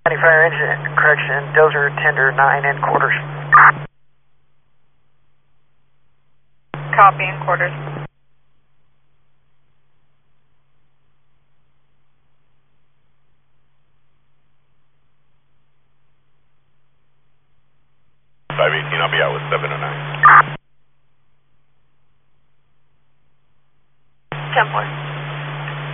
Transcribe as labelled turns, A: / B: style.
A: Fire engine correction, dozer tender 9 and quarters.
B: Copy and quarters.
C: I'll be out with 709.
B: 10-4.